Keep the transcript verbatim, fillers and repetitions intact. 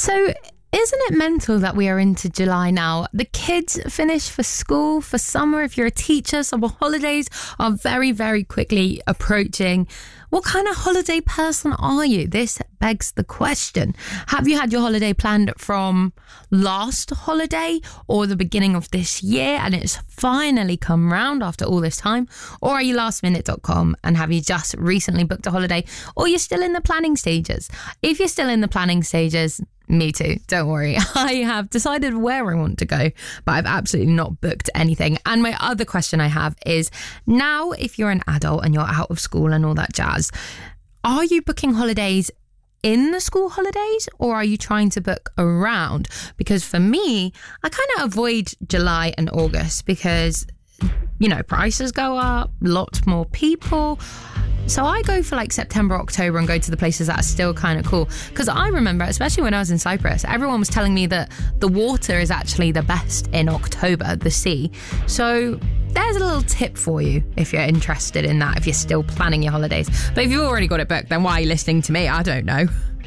So isn't it mental that we are into July now? The kids finish for school, for summer. If you're a teacher, summer holidays are very, very quickly approaching. What kind of holiday person are you? This begs the question. Have you had your holiday planned from last holiday or the beginning of this year and it's finally come round after all this time? Or are you last minute dot com and have you just recently booked a holiday, or you're still in the planning stages? If you're still in the planning stages, me too, don't worry. I have decided where I want to go, but I've absolutely not booked anything. And my other question I have is, now if you're an adult and you're out of school and all that jazz, are you booking holidays in the school holidays, or are you trying to book around? Because for me, I kind of avoid July and August because, you know, prices go up, lots more people. So I go for like September, October and go to the places that are still kind of cool. Because I remember, especially when I was in Cyprus, everyone was telling me that the water is actually the best in October, the sea. So there's a little tip for you if you're interested in that, if you're still planning your holidays. But if you've already got it booked, then why are you listening to me? I don't know.